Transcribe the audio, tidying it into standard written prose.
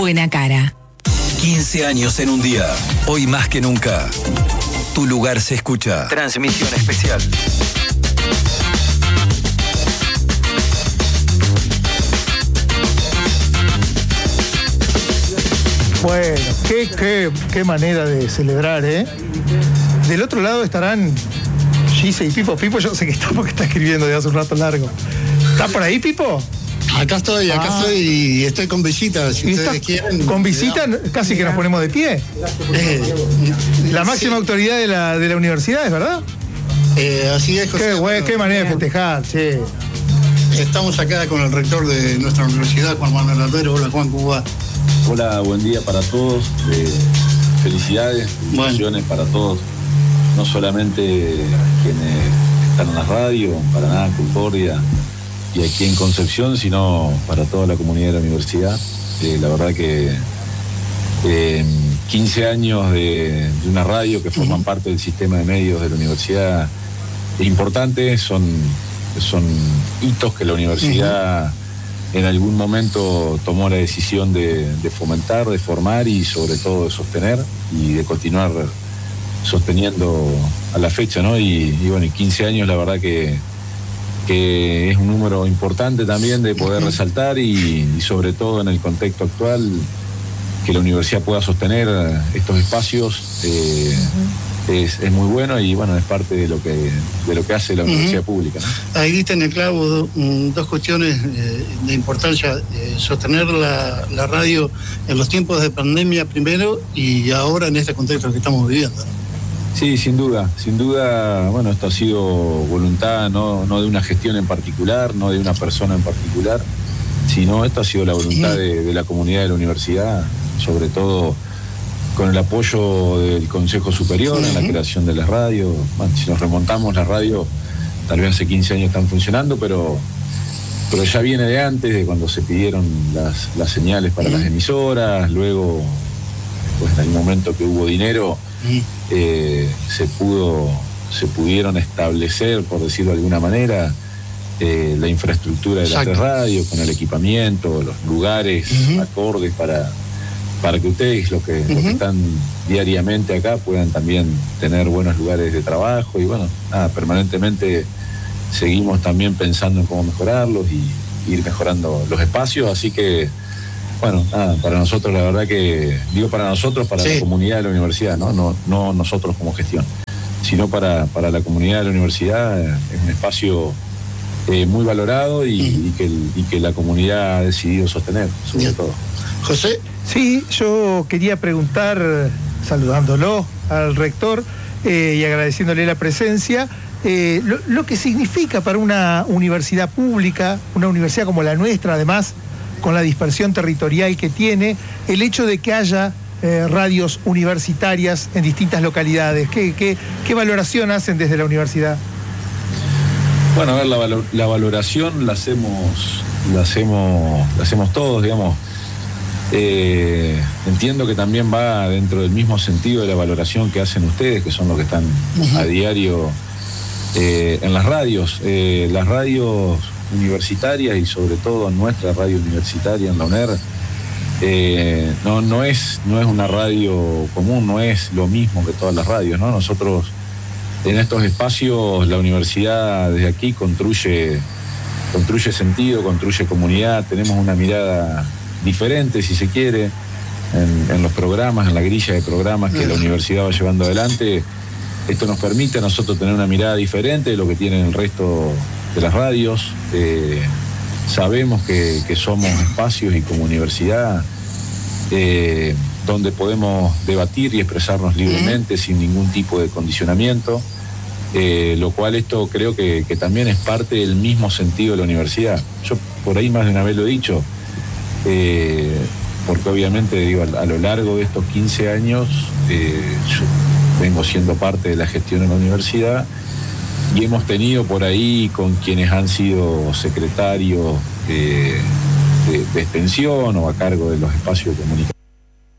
buena cara. 15 años en un día. Hoy más que nunca. Tu lugar se escucha. Transmisión especial. Bueno, qué manera de celebrar, ¿eh? Del otro lado estarán Gise y Pipo. Pipo yo sé que está porque está escribiendo de hace un rato largo. ¿Está por ahí, Pipo? Acá estoy y estoy con visita, si ustedes quieren. Con visita casi que nos ponemos de pie. La máxima autoridad de la universidad, ¿es verdad? Así es, José. Qué manera de festejar, che. Estamos acá con el rector de nuestra universidad, Juan Manuel Albero. Hola, Juan, ¿cómo va? Hola, buen día para todos. Felicidades, bendiciones para todos. No solamente quienes están en la radio, Paraná, Concordia y aquí en Concepción, sino para toda la comunidad de la universidad. La verdad que 15 años de una radio que forman parte del sistema de medios de la universidad es importante, son hitos que la universidad en algún momento tomó la decisión de fomentar, de formar y sobre todo de sostener y de continuar sosteniendo a la fecha, ¿no? Y bueno, y 15 años la verdad que es un número importante también de poder resaltar y sobre todo en el contexto actual que la universidad pueda sostener estos espacios es muy bueno y bueno, es parte de lo que hace la universidad pública, ¿no? Ahí diste en el clavo dos cuestiones de importancia, sostener la radio en los tiempos de pandemia primero y ahora en este contexto que estamos viviendo, ¿no? Sí, sin duda, bueno, esto ha sido voluntad no de una gestión en particular, no de una persona en particular, sino esto ha sido la voluntad de la comunidad de la universidad, sobre todo con el apoyo del Consejo Superior en la creación de las radios. Bueno, si nos remontamos, las radios tal vez hace 15 años están funcionando, pero ya viene de antes, de cuando se pidieron las señales para las emisoras, luego, pues en el momento que hubo dinero, se pudieron establecer, por decirlo de alguna manera, la infraestructura de las tres radios, con el equipamiento, los lugares acordes para que ustedes, los que están diariamente acá, puedan también tener buenos lugares de trabajo y bueno, permanentemente seguimos también pensando en cómo mejorarlos y ir mejorando los espacios, así que bueno, para nosotros la verdad que, digo para nosotros, para la comunidad de la universidad, no nosotros como gestión, sino para la comunidad de la universidad es un espacio muy valorado y que la comunidad ha decidido sostener, sobre todo. José. Sí, yo quería preguntar, saludándolo al rector y agradeciéndole la presencia, lo que significa para una universidad pública, una universidad como la nuestra, además, con la dispersión territorial que tiene, el hecho de que haya radios universitarias en distintas localidades. ¿Qué valoración hacen desde la universidad? Bueno, a ver, la valoración la hacemos todos, digamos. Entiendo que también va dentro del mismo sentido de la valoración que hacen ustedes, que son los que están a diario en las radios. Las radios universitarias y sobre todo nuestra radio universitaria en la UNER no es una radio común, no es lo mismo que todas las radios, ¿no? Nosotros en estos espacios la universidad desde aquí construye sentido, construye comunidad, tenemos una mirada diferente, si se quiere, en los programas, en la grilla de programas que la universidad va llevando adelante. Esto nos permite a nosotros tener una mirada diferente de lo que tienen el resto de las radios. Sabemos que somos espacios y como universidad donde podemos debatir y expresarnos libremente sin ningún tipo de condicionamiento, lo cual esto creo que también es parte del mismo sentido de la universidad. Yo por ahí más de una vez lo he dicho, porque obviamente digo, a lo largo de estos 15 años yo vengo siendo parte de la gestión en la universidad y hemos tenido por ahí con quienes han sido secretarios de extensión o a cargo de los espacios de comunicación